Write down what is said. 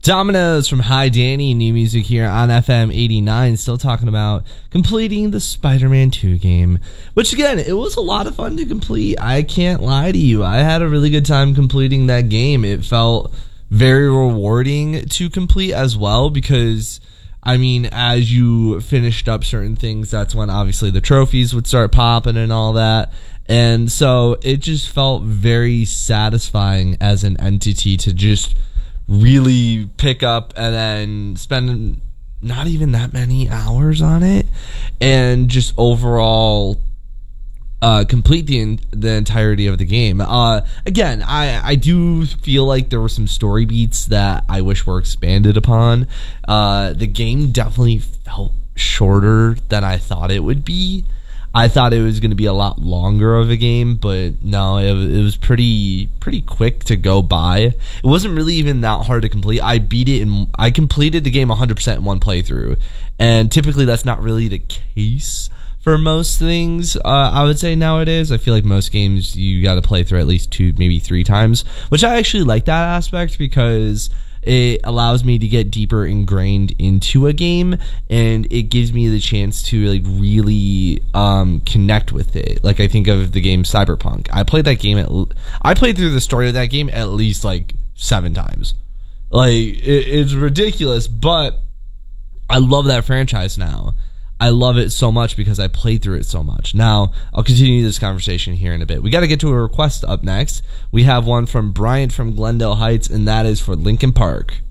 Dominoes from Hi Danny, new music here on FM 89, still talking about completing the Spider-Man 2 game, which again, it was a lot of fun to complete. I can't lie to you. I had a really good time completing that game. It felt very rewarding to complete as well because, I mean, as you finished up certain things, that's when obviously the trophies would start popping and all that. And so it just felt very satisfying as an entity to just really pick up and then spend not even that many hours on it and just overall complete the entirety of the game. Again, I do feel like there were some story beats that I wish were expanded upon. The game definitely felt shorter than I thought it would be. I thought it was going to be a lot longer of a game, but no, it was pretty quick to go by. It wasn't really even that hard to complete. I completed the game 100% in one playthrough, and typically that's not really the case for most things. I would say nowadays, I feel like most games you got to play through at least 2, maybe 3 times, which I actually like that aspect because it allows me to get deeper ingrained into a game, and it gives me the chance to like really connect with it. Like I think of the game Cyberpunk. I played through the story of that game at least like 7 times. Like it's ridiculous, but I love that franchise now. I love it so much because I played through it so much. Now, I'll continue this conversation here in a bit. We got to get to a request up next. We have one from Bryant from Glendale Heights, and that is for Linkin Park.